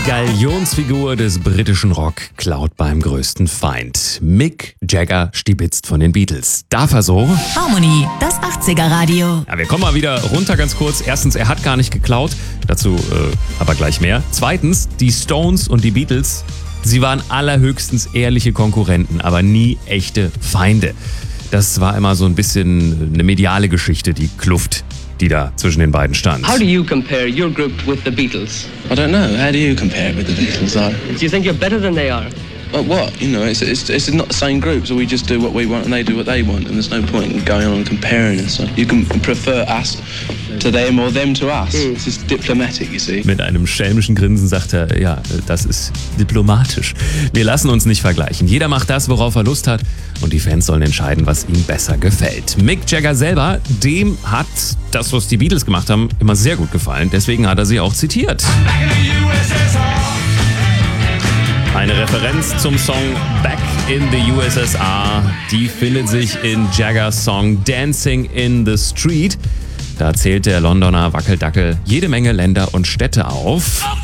Galionsfigur des britischen Rock klaut beim größten Feind. Mick Jagger stibitzt von den Beatles. Darf er so? Harmony, das 80er-Radio. Ja, wir kommen mal wieder runter ganz kurz. Erstens, er hat gar nicht geklaut. Dazu aber gleich mehr. Zweitens, die Stones und die Beatles, sie waren allerhöchstens ehrliche Konkurrenten, aber nie echte Feinde. Das war immer so ein bisschen eine mediale Geschichte, die Kluft, die da zwischen den beiden stand. How do you compare your group with the Beatles? I don't know. How do you compare it with the Beatles? Do you think you're better than they are? But what? You know, it's not the same group, so we just do what we want and they do what they want, and there's no point in going on and comparing and so. You can prefer us to them or them to us. It's just diplomatic, you see. Mit einem schelmischen Grinsen sagt er, ja, das ist diplomatisch. Wir lassen uns nicht vergleichen. Jeder macht das, worauf er Lust hat, und die Fans sollen entscheiden, was ihnen besser gefällt. Mick Jagger selber, dem hat das, was die Beatles gemacht haben, immer sehr gut gefallen. Deswegen hat er sie auch zitiert. Eine Referenz zum Song Back in the USSR, die findet sich in Jaggers Song Dancing in the Street. Da zählt der Londoner Wackeldackel jede Menge Länder und Städte auf.